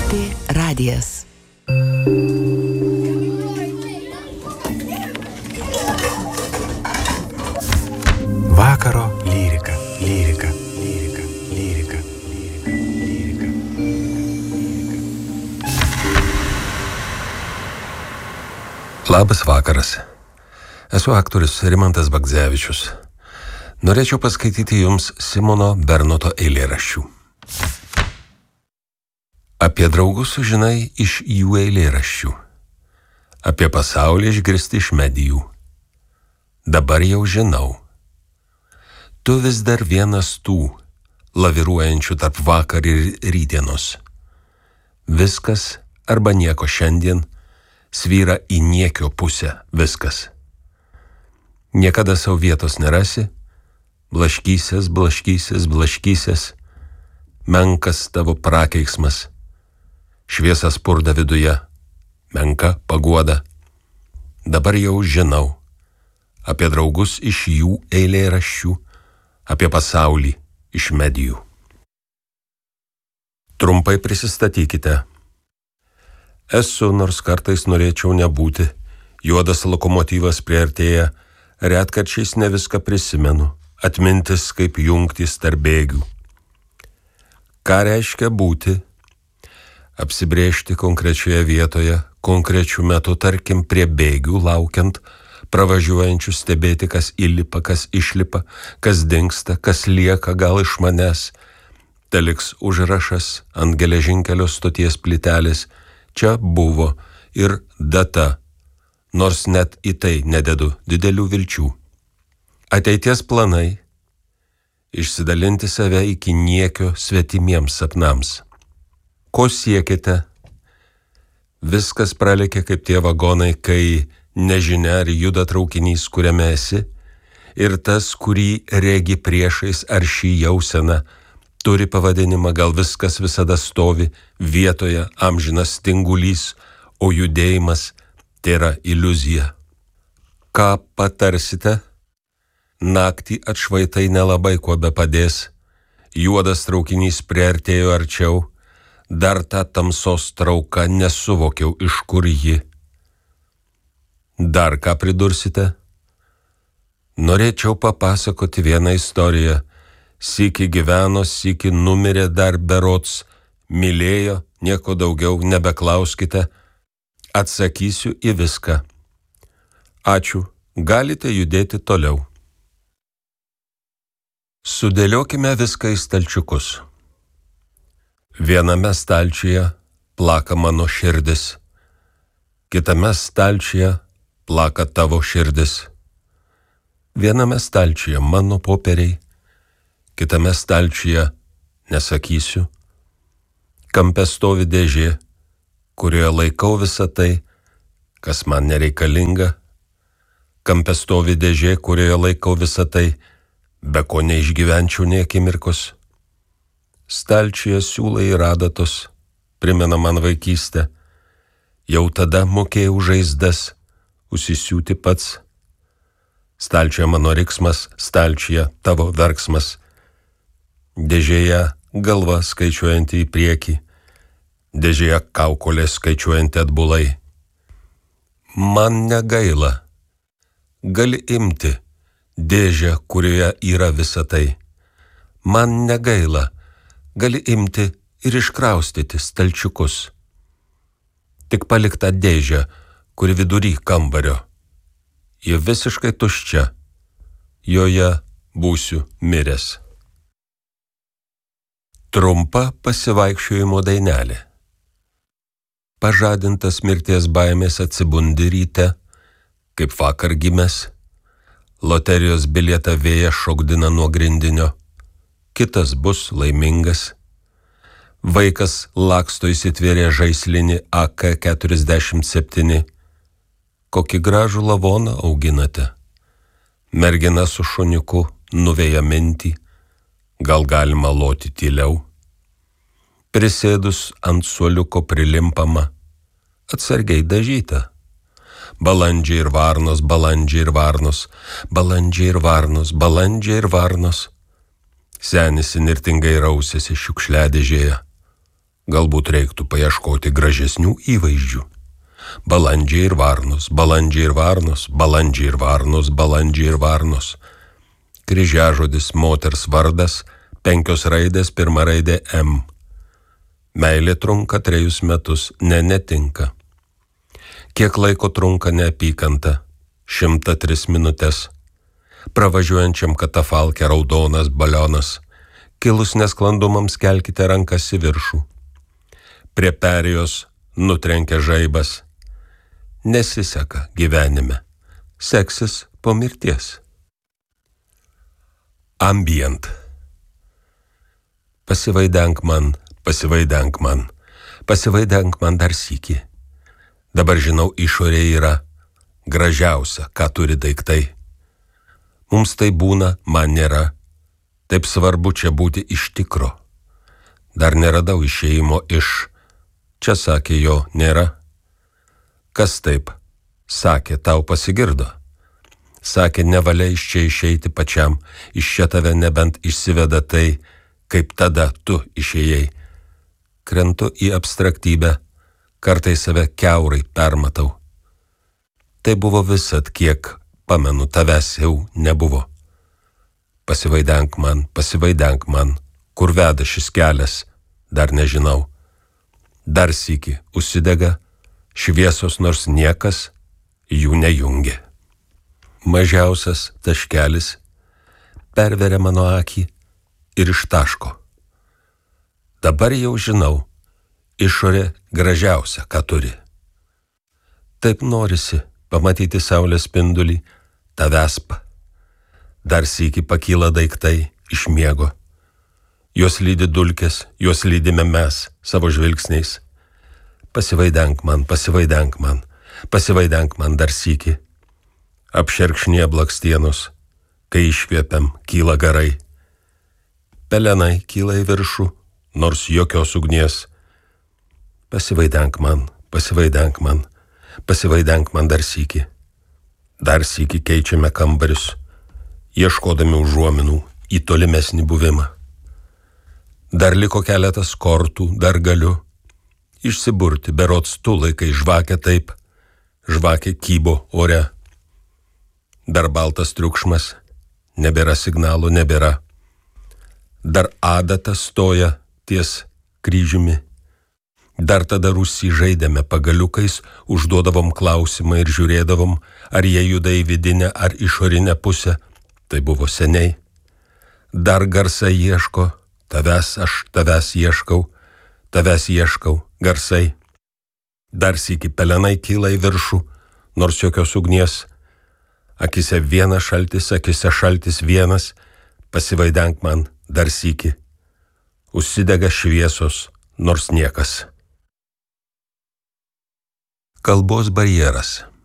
LRT radijas. Vakaro lyrika, lyrika, lyrika, lyrika, lyrika, lyrika. Labas vakaras. Esu aktorius Rimantas Bagdzevičius. Norėčiau paskaityti jums Simono Bernoto eilėraščių. Apie draugus sužinai iš jų eilėraščių. Apie pasaulį išgirsti iš medijų. Dabar jau žinau. Tu vis dar vienas tų, laviruojančių tarp vakar ir rytdienos. Viskas arba nieko šiandien svyra į niekio pusę viskas. Niekada savo vietos nerasi, blaškysies, blaškysies, blaškysies, menkas tavo prakeiksmas, šviesa spurda viduje, menka paguoda. Dabar jau žinau apie draugus iš jų eilėraščių, apie pasaulį iš medijų. Trumpai prisistatykite. Esu, nors kartais norėčiau nebūti, juodas lokomotyvas priartėja, retkarčiais ne viską prisimenu, atmintis kaip jungtys tarp bėgių. Ką reiškia būti? Apsibrėžti konkrečioje vietoje, konkrečiu metu, tarkim prie bėgių, laukiant, pravažiuojančių, stebėti, kas įlipa, kas išlipa, kas dingsta, kas lieka gal iš manęs. Teliks užrašas ant geležinkelio stoties plytelės, čia buvo ir data, nors net į tai nededu didelių vilčių. Ateities planai – išsidalinti save iki niekio svetimiems sapnams. Ko siekite? Viskas pralėkė kaip tie vagonai, kai nežinia ar juda traukinys, kuriame esi, ir tas, kurį regi priešais ar šį jauseną, turi pavadinimą, gal viskas visada stovi vietoje, amžinas tingulys, o judėjimas tėra iliuzija. Ką patarsite? Naktį atšvaitai nelabai kuo be padės, juodas traukinys priartėjo arčiau, dar tą tamsos trauką nesuvokiau, iš kur ji. Dar ką pridursite? Norėčiau papasakoti vieną istoriją. Sykį gyveno, sykį numirė, dar berods mylėjo, nieko daugiau nebeklauskite. Atsakysiu į viską. Ačiū, galite judėti toliau. Sudėliokime viską į stalčiukus. Viename stalčiuje plaka mano širdis, kitame stalčiuje plaka tavo širdis. Viename stalčiuje mano popieriai, kitame stalčiuje nesakysiu. Kampe stovi dėžė, kurioje laikau visą tai, kas man nereikalinga. Kampe stovi dėžė, kurioje laikau visą tai, be ko neišgyvenčiau nė akimirkos. Stalčiuje siūlai ir adatos, primena man vaikystę. Jau tada mokėjau žaizdas, užsisiūti pats. Stalčiuje mano riksmas, stalčiuje tavo verksmas. Dėžėje galva skaičiuojanti į priekį, dėžėje kaukolė skaičiuojanti atbulai. Man negaila. Gali imti dėžę, kurioje yra visa tai. Man negaila. Gali imti ir iškraustyti stalčiukus. Tik palik tą dėžę, kuri vidury kambario. Ji visiškai tuščia. Joje būsiu miręs. Trumpa pasivaikščiojimo dainelė. Pažadintas mirties baimės atsibundi ryte, kaip vakar gimęs. Loterijos bilietą vėjas šokdina nuo grindinio. Kitas bus laimingas. Vaikas laksto įsitvėrė žaislinį AK-47. Kokį gražų lavoną auginate. Mergina su šuniuku nuveja mintį. Gal galima loti tyliau. Prisėdus ant suoliuko prilimpama. Atsargiai dažyta. Balandžiai ir varnos, balandžiai ir varnos, balandžiai ir varnos, balandžiai ir varnos. Senis įnirtingai rausėsi šiukšliadėžėje. Galbūt reiktų paieškoti gražesnių įvaizdžių. Balandžiai ir varnos, balandžiai ir varnos, balandžiai ir varnos, balandžiai ir varnos. Kryžiažodis moters vardas, 5 raidės, 1 raidė M. Meilė trunka 3 metus, netinka. Kiek laiko trunka neapykanta? 103 minutes. Pravažiuojančiam katafalke raudonas balionas. Kilus nesklandumams kelkite rankas į viršų. Prie perėjos nutrenkia žaibas. Nesiseka gyvenime. Seksis po mirties. Ambient. Pasivaidenk man, pasivaidenk man, pasivaidenk man dar sykį. Dabar žinau, išorė yra gražiausia, ką turi daiktai. Mums tai būna, man nėra. Taip svarbu čia būti iš tikro. Dar neradau išėjimo iš. Čia sakė, jo nėra. Kas taip? Sakė, tau pasigirdo. Sakė, nevalia iš čia išeiti pačiam. Iš čia tave nebent išsiveda tai, kaip tada tu išėjai. Krentu į abstraktybę. Kartais save kiaurai permatau. Tai buvo visat, kiek pamenu, tavęs jau nebuvo. Pasivaidenk man, kur veda šis kelias, dar nežinau. Dar sykį užsidega, šviesos nors niekas jų nejungia. Mažiausias taškelis perveria mano akį ir ištaško. Dabar jau žinau, išorė gražiausia, ką turi. Taip norisi pamatyti saulės spindulį, tą vespą. Dar sykį pakyla daiktai iš miego. Jos lydi dulkės, jos lydime mes savo žvilgsniais. Pasivaidenk man, pasivaidenk man, pasivaidenk man dar sykį. Apšerkšnie blakstienos, kai iškvėpiam, kyla garai. Pelenai kyla į viršų, nors jokios ugnies. Pasivaidenk man, pasivaidenk man, pasivaidenk man dar sykį. Dar sykį keičiame kambarius, ieškodami užuominų į tolimesnį buvimą. Dar liko keletas kortų, dar galiu išsiburti, berods tu laikai žvakę taip, žvakė kybo ore. Dar baltas triukšmas, nebėra signalų, nebėra. Dar adata stoja ties kryžiumi. Dar tada Rusį žaidėme pagaliukais, užduodavom klausimą ir žiūrėdavom, ar jie juda į vidinę ar išorinę pusę. Tai buvo seniai. Dar garsai ieško, tavęs aš tavęs ieškau, garsai. Dar sykį pelenai kyla į viršų, nors jokios ugnies. Akise vienas šaltis, akise šaltis vienas, pasivaidenk man dar sykį. Užsidega šviesos, nors niekas. Kalbos barjeras.